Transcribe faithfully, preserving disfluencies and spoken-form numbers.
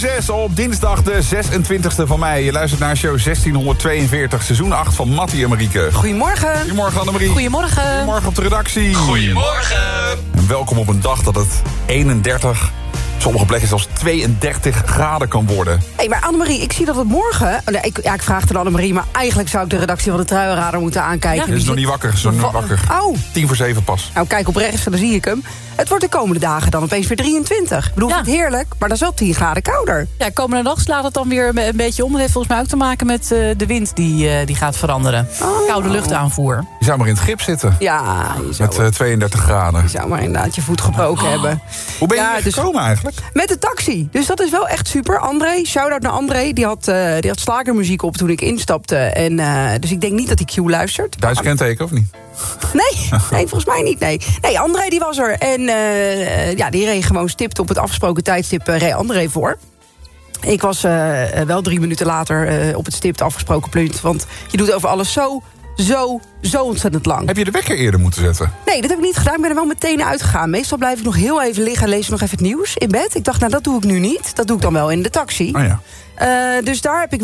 zes op dinsdag de zesentwintigste van mei. Je luistert naar show zestienhonderdtweeënveertig, seizoen acht van Mattie en Marieke. Goedemorgen. Goedemorgen Annemarie. Goedemorgen. Goedemorgen op de redactie. Goedemorgen. En welkom op een dag dat het eenendertig, sommige plekken zelfs tweeëndertig graden kan worden. Hé, hey, maar Annemarie, ik zie dat het morgen... Oh, nee, ik, ja, ik vraag het aan Annemarie, maar eigenlijk zou ik de redactie van de Truienradar moeten aankijken. Ja, is nog niet wakker, is nog niet wakker. Oh. Tien voor zeven pas. Nou, kijk op rechts, dan zie ik hem. Het wordt de komende dagen dan opeens weer drieëntwintig. Ik bedoel, Ja. het heerlijk, maar dat is wel tien graden kouder. Ja, komende dag slaat het dan weer een een beetje om. Het heeft volgens mij ook te maken met uh, de wind die, uh, die gaat veranderen. Oh. Koude luchtaanvoer. Je zou maar in het gips zitten. Ja, je zou, Met uh, tweeëndertig graden. je zou maar inderdaad je voet gebroken Oh. hebben. Hoe ben je Ja, hier dus- gekomen eigenlijk? Met de taxi. Dus dat is wel echt super. André, shout-out naar André. Die had, uh, die had slagermuziek op toen ik instapte. En, uh, dus ik denk niet dat hij Q luistert. Duits kenteken of niet? Nee, nee, volgens mij niet, nee. Nee, André die was er. En uh, ja, die reed gewoon stipt op het afgesproken tijdstip. Uh, reed André voor. Ik was uh, wel drie minuten later uh, op het stipt afgesproken punt. Want je doet over alles zo, zo, zo ontzettend lang. Heb je de wekker eerder moeten zetten? Nee, dat heb ik niet gedaan. Ik ben er wel meteen uitgegaan. Meestal blijf ik nog heel even liggen en lees nog even het nieuws in bed. Ik dacht, nou, dat doe ik nu niet. Dat doe ik dan wel in de taxi. Oh ja. Uh, dus daar heb ik